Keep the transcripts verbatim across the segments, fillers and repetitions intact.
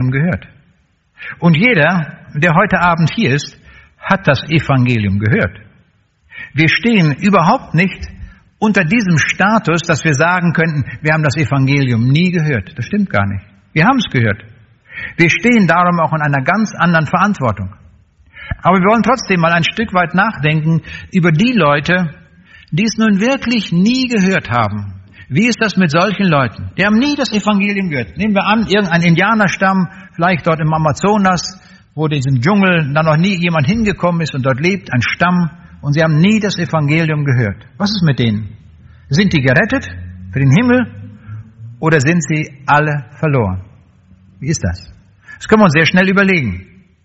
Evangelium gehört. Und jeder, der heute Abend hier ist, hat das Evangelium gehört. Wir stehen überhaupt nicht unter diesem Status, dass wir sagen könnten, wir haben das Evangelium nie gehört. Das stimmt gar nicht. Wir haben es gehört. Wir stehen darum auch in einer ganz anderen Verantwortung. Aber wir wollen trotzdem mal ein Stück weit nachdenken über die Leute, die es nun wirklich nie gehört haben. Wie ist das mit solchen Leuten? Die haben nie das Evangelium gehört. Nehmen wir an, irgendein Indianerstamm, vielleicht dort im Amazonas, wo in diesem Dschungel da noch nie jemand hingekommen ist und dort lebt, ein Stamm, und sie haben nie das Evangelium gehört. Was ist mit denen? Sind die gerettet für den Himmel oder sind sie alle verloren? Wie ist das? Das können wir uns sehr schnell überlegen.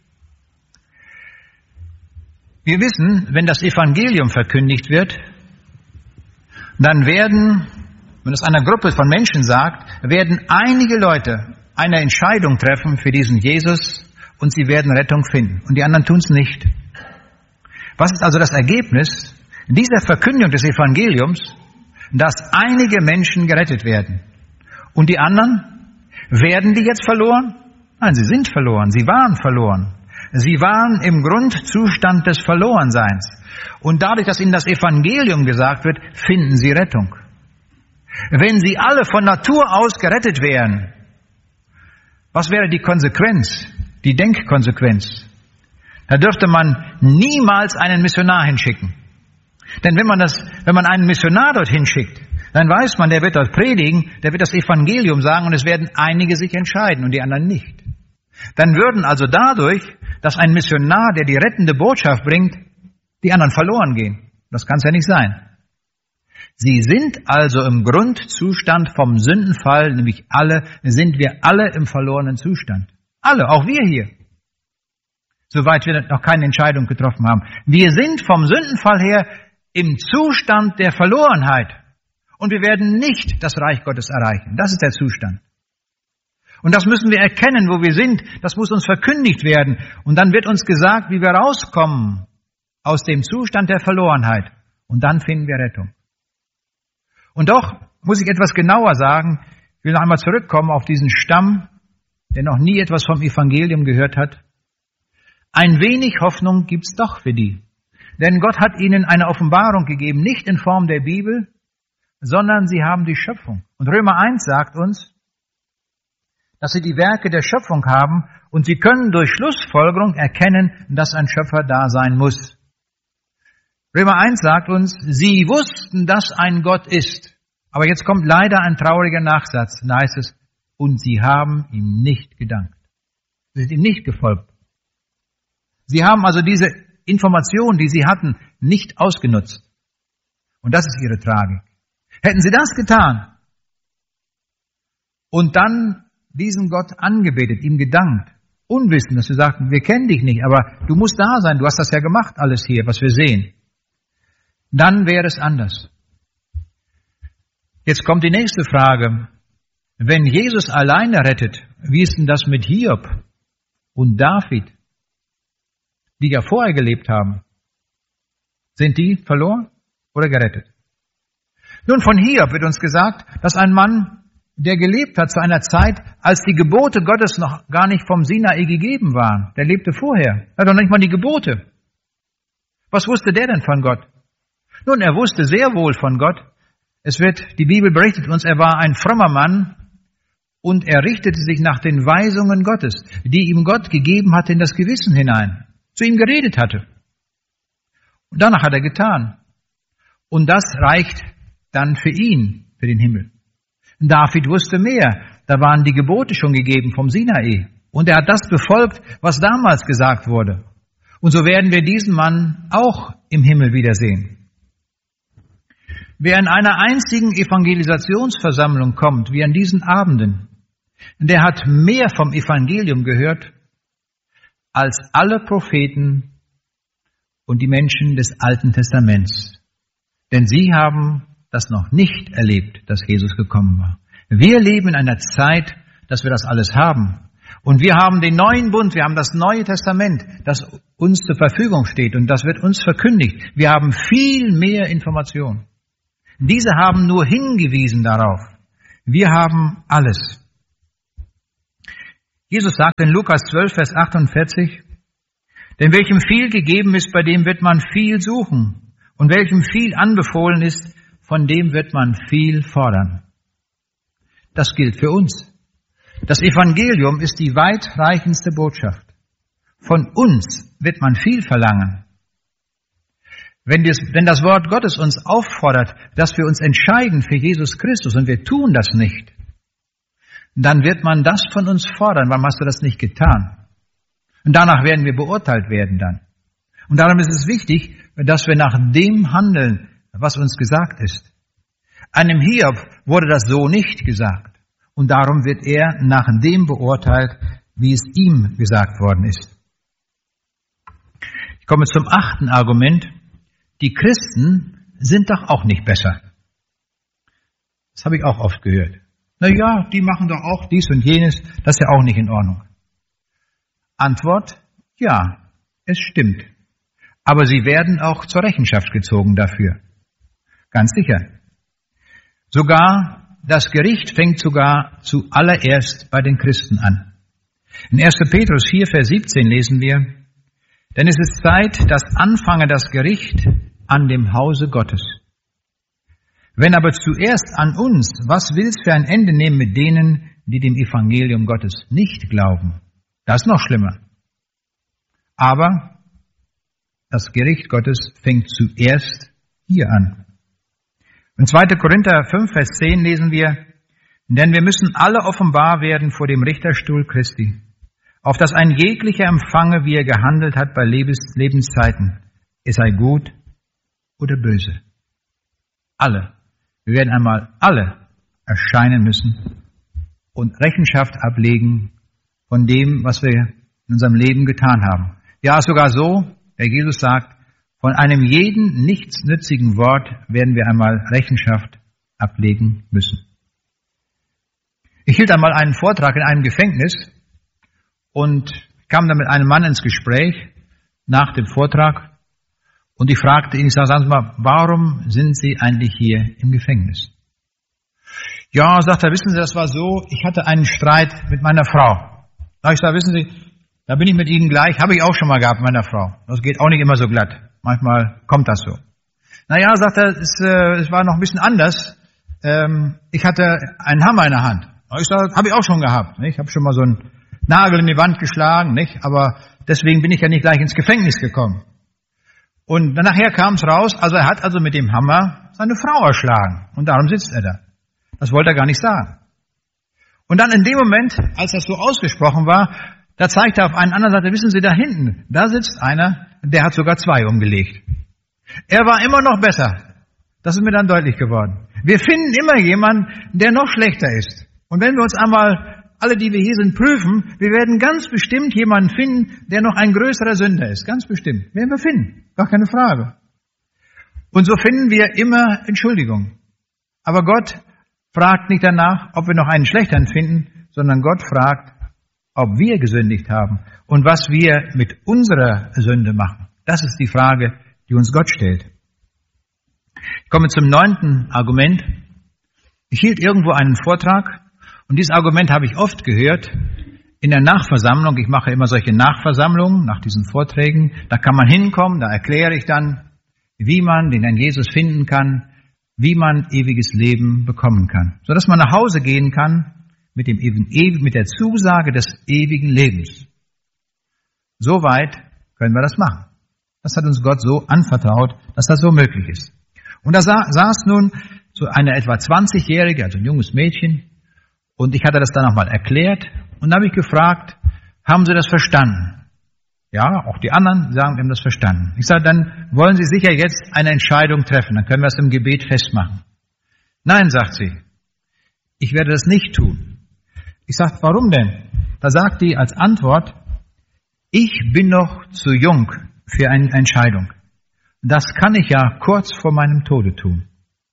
Wir wissen, wenn das Evangelium verkündigt wird, dann werden, wenn es einer Gruppe von Menschen sagt, werden einige Leute eine Entscheidung treffen für diesen Jesus und sie werden Rettung finden. Und die anderen tun es nicht. Was ist also das Ergebnis dieser Verkündigung des Evangeliums? Dass einige Menschen gerettet werden. Und die anderen, werden die jetzt verloren? Nein, sie sind verloren. Sie waren verloren. Sie waren im Grundzustand des Verlorenseins. Und dadurch, dass ihnen das Evangelium gesagt wird, finden sie Rettung. Wenn sie alle von Natur aus gerettet wären, was wäre die Konsequenz, die Denkkonsequenz? Da dürfte man niemals einen Missionar hinschicken. Denn wenn man das, wenn man einen Missionar dorthin schickt, dann weiß man, der wird dort predigen, der wird das Evangelium sagen und es werden einige sich entscheiden und die anderen nicht. Dann würden also dadurch, dass ein Missionar, der die rettende Botschaft bringt, die anderen verloren gehen. Das kann es ja nicht sein. Sie sind also im Grundzustand vom Sündenfall, nämlich alle, sind wir alle im verlorenen Zustand. Alle, auch wir hier. Soweit wir noch keine Entscheidung getroffen haben. Wir sind vom Sündenfall her im Zustand der Verlorenheit. Und wir werden nicht das Reich Gottes erreichen. Das ist der Zustand. Und das müssen wir erkennen, wo wir sind. Das muss uns verkündigt werden. Und dann wird uns gesagt, wie wir rauskommen aus dem Zustand der Verlorenheit. Und dann finden wir Rettung. Und doch muss ich etwas genauer sagen. Ich will noch einmal zurückkommen auf diesen Stamm, der noch nie etwas vom Evangelium gehört hat. Ein wenig Hoffnung gibt's doch für die. Denn Gott hat ihnen eine Offenbarung gegeben, nicht in Form der Bibel, sondern sie haben die Schöpfung. Und Römer eins sagt uns, dass sie die Werke der Schöpfung haben und sie können durch Schlussfolgerung erkennen, dass ein Schöpfer da sein muss. Römer eins sagt uns, sie wussten, dass ein Gott ist. Aber jetzt kommt leider ein trauriger Nachsatz. Da heißt es, und sie haben ihm nicht gedankt. Sie sind ihm nicht gefolgt. Sie haben also diese Information, die sie hatten, nicht ausgenutzt. Und das ist ihre Tragik. Hätten sie das getan und dann diesen Gott angebetet, ihm gedankt, unwissend, dass sie sagten, wir kennen dich nicht, aber du musst da sein, du hast das ja gemacht, alles hier, was wir sehen, dann wäre es anders. Jetzt kommt die nächste Frage. Wenn Jesus alleine rettet, wie ist denn das mit Hiob und David, die ja vorher gelebt haben? Sind die verloren oder gerettet? Nun, von Hiob wird uns gesagt, dass ein Mann, der gelebt hat zu einer Zeit, als die Gebote Gottes noch gar nicht vom Sinai gegeben waren, der lebte vorher, er hat doch nicht mal die Gebote. Was wusste der denn von Gott? Nun, er wusste sehr wohl von Gott. Es wird, die Bibel berichtet uns, er war ein frommer Mann und er richtete sich nach den Weisungen Gottes, die ihm Gott gegeben hatte in das Gewissen hinein, zu ihm geredet hatte. Und danach hat er getan. Und das reicht dann für ihn, für den Himmel. David wusste mehr. Da waren die Gebote schon gegeben vom Sinai. Und er hat das befolgt, was damals gesagt wurde. Und so werden wir diesen Mann auch im Himmel wiedersehen. Wer in einer einzigen Evangelisationsversammlung kommt, wie an diesen Abenden, der hat mehr vom Evangelium gehört als alle Propheten und die Menschen des Alten Testaments. Denn sie haben das noch nicht erlebt, dass Jesus gekommen war. Wir leben in einer Zeit, dass wir das alles haben. Und wir haben den neuen Bund, wir haben das Neue Testament, das uns zur Verfügung steht und das wird uns verkündigt. Wir haben viel mehr Information. Diese haben nur hingewiesen darauf. Wir haben alles. Jesus sagt in Lukas zwölf, Vers achtundvierzig, denn welchem viel gegeben ist, bei dem wird man viel suchen. Und welchem viel anbefohlen ist, von dem wird man viel fordern. Das gilt für uns. Das Evangelium ist die weitreichendste Botschaft. Von uns wird man viel verlangen. Wenn das, wenn das Wort Gottes uns auffordert, dass wir uns entscheiden für Jesus Christus und wir tun das nicht, dann wird man das von uns fordern. Warum hast du das nicht getan? Und danach werden wir beurteilt werden dann. Und darum ist es wichtig, dass wir nach dem handeln, was uns gesagt ist. Einem Hiob wurde das so nicht gesagt. Und darum wird er nach dem beurteilt, wie es ihm gesagt worden ist. Ich komme zum achten Argument. Die Christen sind doch auch nicht besser. Das habe ich auch oft gehört. Na ja, die machen doch auch dies und jenes. Das ist ja auch nicht in Ordnung. Antwort, ja, es stimmt. Aber sie werden auch zur Rechenschaft gezogen dafür. Ganz sicher. Sogar das Gericht fängt sogar zuallererst bei den Christen an. In erster Petrus vier, Vers siebzehn lesen wir, denn es ist Zeit, dass anfange das Gericht an dem Hause Gottes. Wenn aber zuerst an uns, was will's für ein Ende nehmen mit denen, die dem Evangelium Gottes nicht glauben? Das ist noch schlimmer. Aber das Gericht Gottes fängt zuerst hier an. In zweiter Korinther fünf, Vers zehn lesen wir, denn wir müssen alle offenbar werden vor dem Richterstuhl Christi, auf dass ein jeglicher empfange, wie er gehandelt hat bei Lebens, Lebenszeiten, es sei gut oder böse. Alle. Wir werden einmal alle erscheinen müssen und Rechenschaft ablegen von dem, was wir in unserem Leben getan haben. Ja, sogar so, der Jesus sagt, von einem jeden nichtsnützigen Wort werden wir einmal Rechenschaft ablegen müssen. Ich hielt einmal einen Vortrag in einem Gefängnis und kam dann mit einem Mann ins Gespräch nach dem Vortrag und ich fragte ihn, ich sage, sagen Sie mal, warum sind Sie eigentlich hier im Gefängnis? Ja, sagt er, wissen Sie, das war so, ich hatte einen Streit mit meiner Frau. Da ich sage, wissen Sie, da bin ich mit Ihnen gleich, habe ich auch schon mal gehabt mit meiner Frau. Das geht auch nicht immer so glatt. Manchmal kommt das so. Naja, sagt er, es, äh, es war noch ein bisschen anders. Ähm, ich hatte einen Hammer in der Hand. Ich sage, habe ich auch schon gehabt. Nicht? Ich habe schon mal so einen Nagel in die Wand geschlagen, nicht? Aber deswegen bin ich ja nicht gleich ins Gefängnis gekommen. Und dann nachher kam es raus, also er hat also mit dem Hammer seine Frau erschlagen. Und darum sitzt er da. Das wollte er gar nicht sagen. Und dann in dem Moment, als das so ausgesprochen war, da zeigte er auf einen anderen, sagte, wissen Sie, da hinten, da sitzt einer, der hat sogar zwei umgelegt. Er war immer noch besser. Das ist mir dann deutlich geworden. Wir finden immer jemanden, der noch schlechter ist. Und wenn wir uns einmal, alle, die wir hier sind, prüfen, wir werden ganz bestimmt jemanden finden, der noch ein größerer Sünder ist. Ganz bestimmt. Werden wir finden. Gar keine Frage. Und so finden wir immer Entschuldigung. Aber Gott fragt nicht danach, ob wir noch einen schlechteren finden, sondern Gott fragt, ob wir gesündigt haben und was wir mit unserer Sünde machen. Das ist die Frage, die uns Gott stellt. Ich komme zum neunten Argument. Ich hielt irgendwo einen Vortrag und dieses Argument habe ich oft gehört in der Nachversammlung. Ich mache immer solche Nachversammlungen nach diesen Vorträgen. Da kann man hinkommen, da erkläre ich dann, wie man den Herrn Jesus finden kann, wie man ewiges Leben bekommen kann, sodass man nach Hause gehen kann mit dem mit der Zusage des ewigen Lebens. Soweit können wir das machen. Das hat uns Gott so anvertraut, dass das so möglich ist. Und da saß nun so eine etwa zwanzigjährige, also ein junges Mädchen, und ich hatte das dann nochmal erklärt, und da habe ich gefragt, haben Sie das verstanden? Ja, auch die anderen sagen, wir haben das verstanden. Ich sage, dann wollen Sie sicher jetzt eine Entscheidung treffen, dann können wir es im Gebet festmachen. Nein, sagt sie, ich werde das nicht tun. Ich sage, warum denn? Da sagt die als Antwort, ich bin noch zu jung für eine Entscheidung. Das kann ich ja kurz vor meinem Tode tun.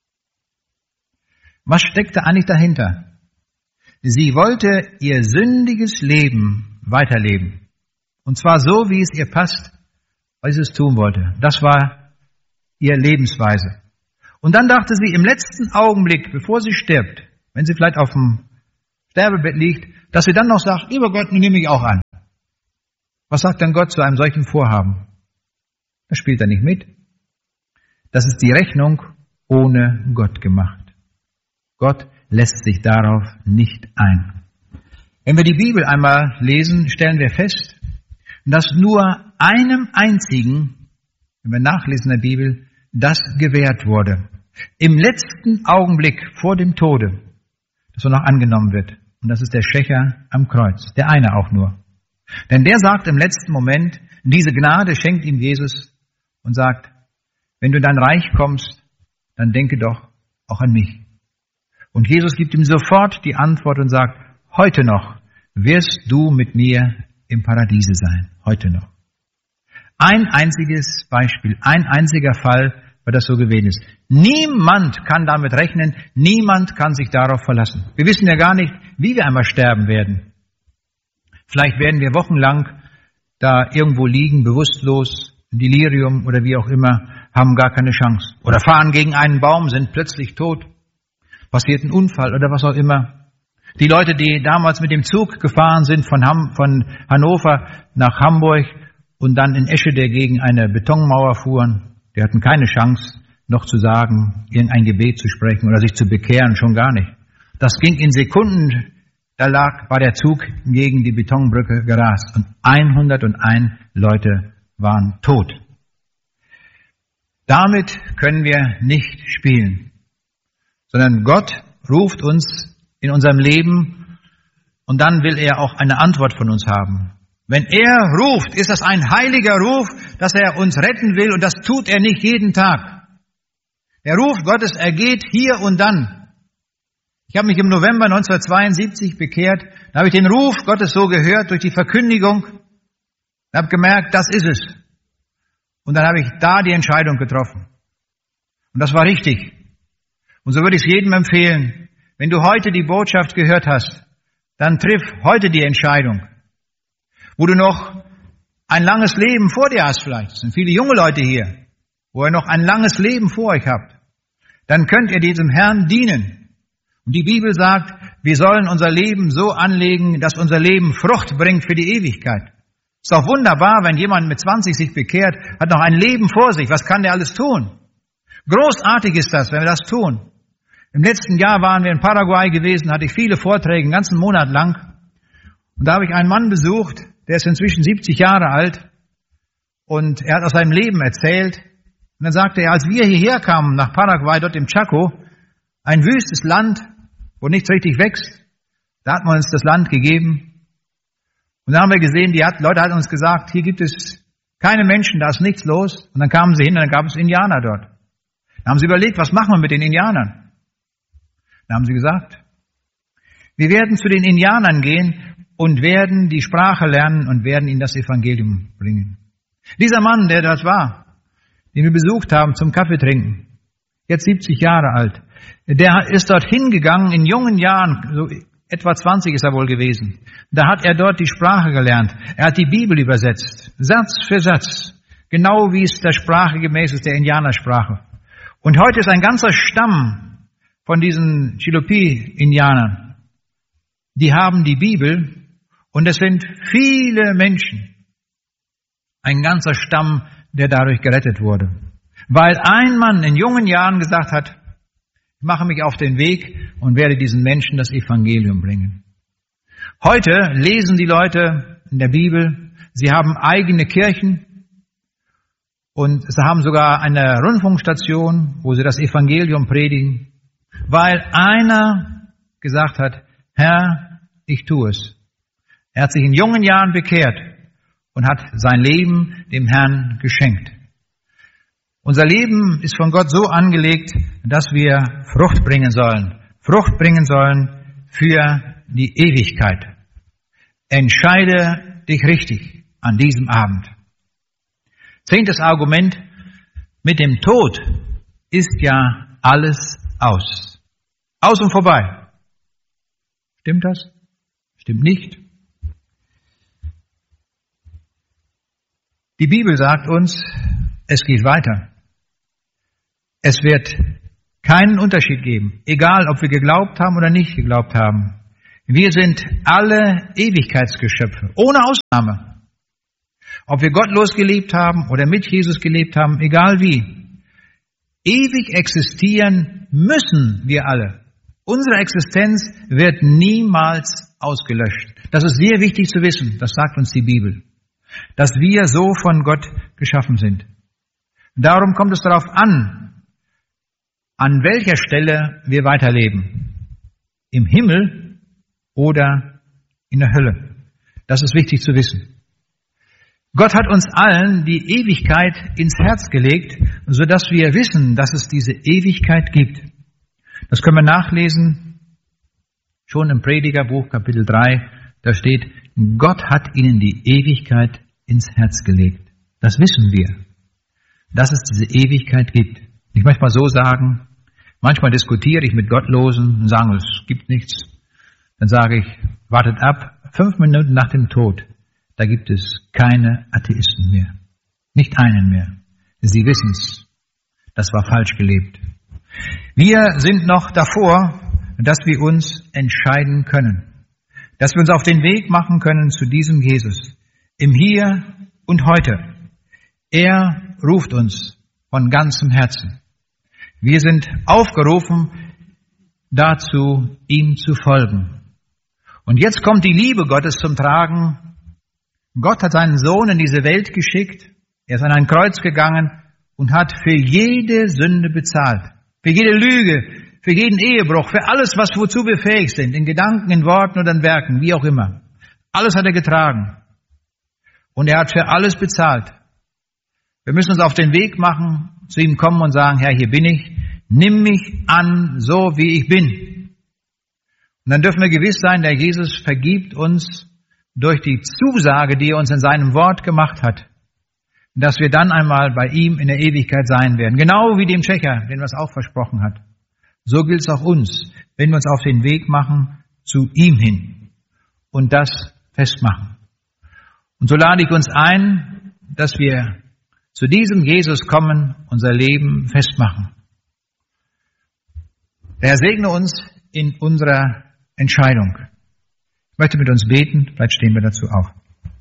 Was steckte eigentlich dahinter? Sie wollte ihr sündiges Leben weiterleben. Und zwar so, wie es ihr passt, weil sie es tun wollte. Das war ihre Lebensweise. Und dann dachte sie im letzten Augenblick, bevor sie stirbt, wenn sie vielleicht auf dem Sterbebett liegt, dass sie dann noch sagt, lieber Gott, nun nehme ich auch an. Was sagt denn Gott zu einem solchen Vorhaben? Das spielt er nicht mit. Das ist die Rechnung ohne Gott gemacht. Gott lässt sich darauf nicht ein. Wenn wir die Bibel einmal lesen, stellen wir fest, dass nur einem einzigen, wenn wir nachlesen in der Bibel, das gewährt wurde. Im letzten Augenblick vor dem Tode, dass er noch angenommen wird. Und das ist der Schächer am Kreuz. Der eine auch nur. Denn der sagt im letzten Moment, diese Gnade schenkt ihm Jesus und sagt, wenn du in dein Reich kommst, dann denke doch auch an mich. Und Jesus gibt ihm sofort die Antwort und sagt, heute noch wirst du mit mir im Paradiese sein. Heute noch. Ein einziges Beispiel, ein einziger Fall, weil das so gewesen ist. Niemand kann damit rechnen, niemand kann sich darauf verlassen. Wir wissen ja gar nicht, wie wir einmal sterben werden. Vielleicht werden wir wochenlang da irgendwo liegen, bewusstlos, im Delirium oder wie auch immer, haben gar keine Chance. Oder fahren gegen einen Baum, sind plötzlich tot. Passiert ein Unfall oder was auch immer. Die Leute, die damals mit dem Zug gefahren sind von, Ham, von Hannover nach Hamburg und dann in Eschede gegen eine Betonmauer fuhren, die hatten keine Chance, noch zu sagen, irgendein Gebet zu sprechen oder sich zu bekehren, schon gar nicht. Das ging in Sekunden, da lag, war der Zug gegen die Betonbrücke gerast und hunderteins Leute waren tot. Damit können wir nicht spielen, sondern Gott ruft uns in unserem Leben und dann will er auch eine Antwort von uns haben. Wenn er ruft, ist das ein heiliger Ruf, dass er uns retten will und das tut er nicht jeden Tag. Der Ruf Gottes ergeht hier und dann. Ich habe mich im November neunzehnhundertzweiundsiebzig bekehrt, da habe ich den Ruf Gottes so gehört durch die Verkündigung und habe gemerkt, das ist es. Und dann habe ich da die Entscheidung getroffen. Und das war richtig. Und so würde ich es jedem empfehlen, wenn du heute die Botschaft gehört hast, dann triff heute die Entscheidung. Wo du noch ein langes Leben vor dir hast vielleicht, es sind viele junge Leute hier, wo ihr noch ein langes Leben vor euch habt, dann könnt ihr diesem Herrn dienen. Und die Bibel sagt, wir sollen unser Leben so anlegen, dass unser Leben Frucht bringt für die Ewigkeit. Ist doch wunderbar, wenn jemand mit zwanzig sich bekehrt, hat noch ein Leben vor sich. Was kann der alles tun? Großartig ist das, wenn wir das tun. Im letzten Jahr waren wir in Paraguay gewesen, hatte ich viele Vorträge, einen ganzen Monat lang. Und da habe ich einen Mann besucht, der ist inzwischen siebzig Jahre alt. Und er hat aus seinem Leben erzählt. Und dann sagte er, als wir hierher kamen, nach Paraguay, dort im Chaco, ein wüstes Land, wo nichts richtig wächst, da hat man uns das Land gegeben. Und dann haben wir gesehen, die hat, Leute hatten uns gesagt, hier gibt es keine Menschen, da ist nichts los. Und dann kamen sie hin und dann gab es Indianer dort. Dann haben sie überlegt, was machen wir mit den Indianern? Dann haben sie gesagt, wir werden zu den Indianern gehen und werden die Sprache lernen und werden ihnen das Evangelium bringen. Dieser Mann, der dort war, den wir besucht haben zum Kaffee trinken, jetzt siebzig Jahre alt, der ist dort hingegangen in jungen Jahren, so etwa zwanzig ist er wohl gewesen. Da hat er dort die Sprache gelernt. Er hat die Bibel übersetzt, Satz für Satz, genau wie es der Sprache gemäß ist, der Indianersprache. Und heute ist ein ganzer Stamm von diesen Chilopee-Indianern. Die haben die Bibel und es sind viele Menschen. Ein ganzer Stamm, der dadurch gerettet wurde. Weil ein Mann in jungen Jahren gesagt hat, ich mache mich auf den Weg und werde diesen Menschen das Evangelium bringen. Heute lesen die Leute in der Bibel, sie haben eigene Kirchen und sie haben sogar eine Rundfunkstation, wo sie das Evangelium predigen, weil einer gesagt hat, Herr, ich tue es. Er hat sich in jungen Jahren bekehrt und hat sein Leben dem Herrn geschenkt. Unser Leben ist von Gott so angelegt, dass wir Frucht bringen sollen. Frucht bringen sollen für die Ewigkeit. Entscheide dich richtig an diesem Abend. Zehntes Argument, mit dem Tod ist ja alles aus. Aus und vorbei. Stimmt das? Stimmt nicht. Die Bibel sagt uns, es geht weiter. Es wird keinen Unterschied geben, egal ob wir geglaubt haben oder nicht geglaubt haben. Wir sind alle Ewigkeitsgeschöpfe, ohne Ausnahme. Ob wir gottlos gelebt haben oder mit Jesus gelebt haben, egal wie. Ewig existieren müssen wir alle. Unsere Existenz wird niemals ausgelöscht. Das ist sehr wichtig zu wissen, das sagt uns die Bibel. Dass wir so von Gott geschaffen sind. Darum kommt es darauf an, an welcher Stelle wir weiterleben. Im Himmel oder in der Hölle. Das ist wichtig zu wissen. Gott hat uns allen die Ewigkeit ins Herz gelegt, sodass wir wissen, dass es diese Ewigkeit gibt. Das können wir nachlesen, schon im Predigerbuch, Kapitel drei, da steht, Gott hat ihnen die Ewigkeit ins Herz gelegt. Das wissen wir, dass es diese Ewigkeit gibt. Ich möchte mal so sagen, manchmal diskutiere ich mit Gottlosen und sage, es gibt nichts. Dann sage ich, wartet ab, fünf Minuten nach dem Tod, da gibt es keine Atheisten mehr. Nicht einen mehr. Sie wissen's. Das war falsch gelebt. Wir sind noch davor, dass wir uns entscheiden können. Dass wir uns auf den Weg machen können zu diesem Jesus. Im Hier und Heute. Er ruft uns von ganzem Herzen. Wir sind aufgerufen, dazu ihm zu folgen. Und jetzt kommt die Liebe Gottes zum Tragen. Gott hat seinen Sohn in diese Welt geschickt. Er ist an ein Kreuz gegangen und hat für jede Sünde bezahlt. Für jede Lüge, für jeden Ehebruch, für alles, was wozu wir fähig sind, in Gedanken, in Worten oder in Werken, wie auch immer. Alles hat er getragen. Und er hat für alles bezahlt. Wir müssen uns auf den Weg machen, zu ihm kommen und sagen, Herr, hier bin ich, nimm mich an, so wie ich bin. Und dann dürfen wir gewiss sein, der Jesus vergibt uns durch die Zusage, die er uns in seinem Wort gemacht hat, dass wir dann einmal bei ihm in der Ewigkeit sein werden. Genau wie dem Tschecher, den er es auch versprochen hat. So gilt es auch uns, wenn wir uns auf den Weg machen zu ihm hin und das festmachen. Und so lade ich uns ein, dass wir zu diesem Jesus kommen, unser Leben festmachen. Der Herr segne uns in unserer Entscheidung. Ich möchte mit uns beten, vielleicht stehen wir dazu auf.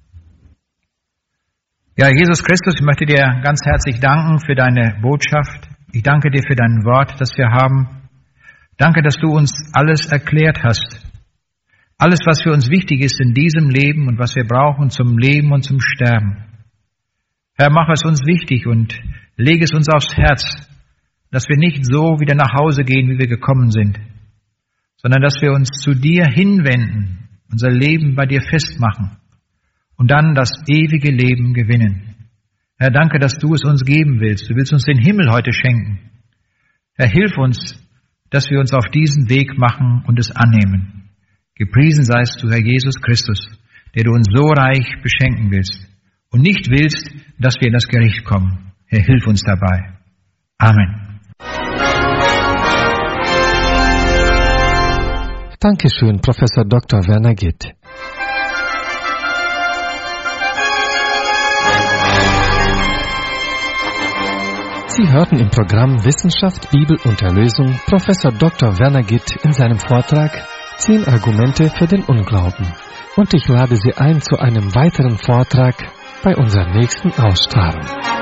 Ja, Jesus Christus, ich möchte dir ganz herzlich danken für deine Botschaft. Ich danke dir für dein Wort, das wir haben. Danke, dass du uns alles erklärt hast. Alles, was für uns wichtig ist in diesem Leben und was wir brauchen zum Leben und zum Sterben. Herr, mach es uns wichtig und lege es uns aufs Herz, dass wir nicht so wieder nach Hause gehen, wie wir gekommen sind, sondern dass wir uns zu dir hinwenden, unser Leben bei dir festmachen und dann das ewige Leben gewinnen. Herr, danke, dass du es uns geben willst. Du willst uns den Himmel heute schenken. Herr, hilf uns, dass wir uns auf diesen Weg machen und es annehmen. Gepriesen seist du, Herr Jesus Christus, der du uns so reich beschenken willst und nicht willst, dass wir in das Gericht kommen. Herr, hilf uns dabei. Amen. Dankeschön, Professor Doktor Werner Gitt. Sie hörten im Programm Wissenschaft, Bibel und Erlösung Professor Doktor Werner Gitt in seinem Vortrag Zehn Argumente für den Unglauben. Und ich lade Sie ein zu einem weiteren Vortrag bei unserer nächsten Ausstrahlung.